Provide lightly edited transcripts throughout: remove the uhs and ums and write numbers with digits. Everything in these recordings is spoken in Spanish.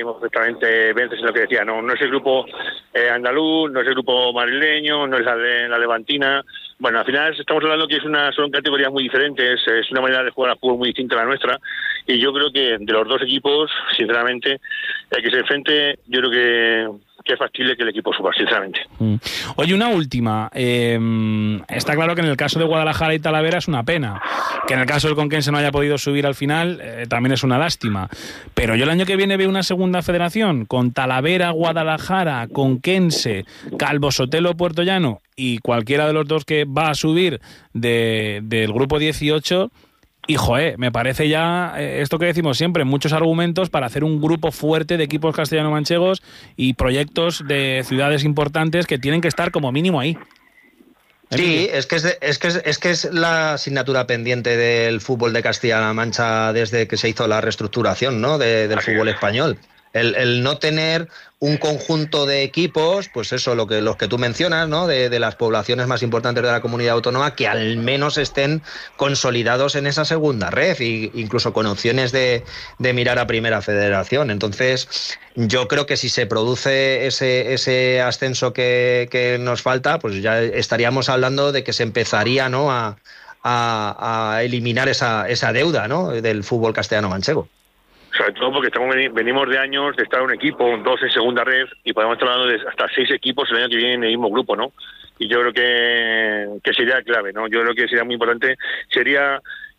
mismo perfectamente Vences en lo que decía, no es el grupo andaluz, no es el grupo madrileño, no es la levantina. Bueno, al final estamos hablando que son categorías muy diferentes, es una manera de jugar al fútbol muy distinta a la nuestra, y yo creo que de los dos equipos, sinceramente, el que se enfrente, yo creo que es factible que el equipo suba, sinceramente. Oye, una última. Está claro que en el caso de Guadalajara y Talavera es una pena. Que en el caso del Conquense no haya podido subir al final también es una lástima. Pero yo el año que viene veo una segunda federación con Talavera, Guadalajara, Conquense, Calvo Sotelo, Puertollano y cualquiera de los dos que va a subir del grupo 18. Y, me parece ya esto que decimos siempre, muchos argumentos para hacer un grupo fuerte de equipos castellano-manchegos y proyectos de ciudades importantes que tienen que estar como mínimo ahí. Sí, es que es la asignatura pendiente del fútbol de Castilla-La Mancha desde que se hizo la reestructuración, ¿no? del fútbol español. El no tener un conjunto de equipos, pues eso, los que tú mencionas, ¿no? De las poblaciones más importantes de la comunidad autónoma, que al menos estén consolidados en esa segunda red, e incluso con opciones de mirar a primera federación. Entonces, yo creo que si se produce ese ascenso que nos falta, pues ya estaríamos hablando de que se empezaría, ¿no? a eliminar esa deuda, ¿no? del fútbol castellano-manchego. Sobre todo porque venimos de años de estar un equipo, 2 en segunda red, y podemos estar hablando de hasta 6 equipos el año que viene en el mismo grupo, ¿no? Y yo creo que sería clave, ¿no? Yo creo que sería muy importante, sería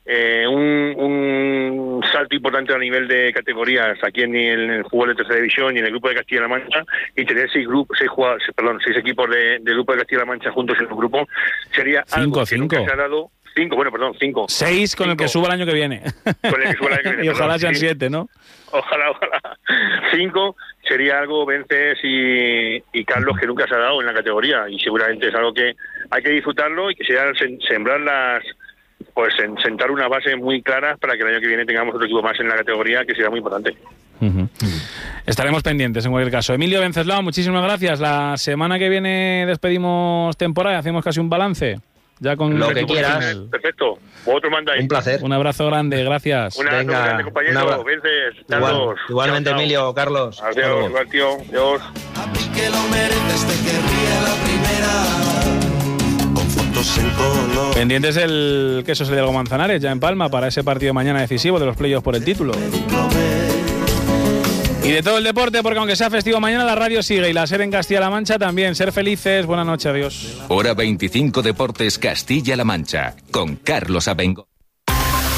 un salto importante a nivel de categorías aquí en el fútbol de tercera división y en el grupo de Castilla-La Mancha, y tener 6 equipos del grupo de Castilla-La Mancha juntos en un grupo, sería algo que nunca se ha dado. 5. 6 con el que suba el año que viene. Con el que suba el año que viene. Y ojalá sean 7, ¿no? Ojalá. 5 sería algo, Vences y Carlos, que nunca se ha dado en la categoría, y seguramente es algo que hay que disfrutarlo y que sea sembrar sentar unas bases muy claras para que el año que viene tengamos otro equipo más en la categoría, que será muy importante. Estaremos pendientes en cualquier caso. Emilio Venceslao, muchísimas gracias. La semana que viene despedimos temporada y hacemos casi un balance. Ya con lo que quieras. Perfecto. Vosotros mandáis. Un placer. Un abrazo grande, gracias. Un abrazo grande, compañero. Vences, Carlos. Igualmente, chao. Emilio, Carlos. Adiós, igual, tío. Adiós. A mí que lo mereces, te querría la primera. Con fotos en color. Pendientes el queso de Algo Manzanares, ya en Palma, para ese partido mañana decisivo de los playoffs por el título. Y de todo el deporte, porque aunque sea festivo mañana, la radio sigue y la SER en Castilla-La Mancha también. Ser felices, buenas noches, adiós. Hora 25 Deportes Castilla-La Mancha, con Carlos Abengo.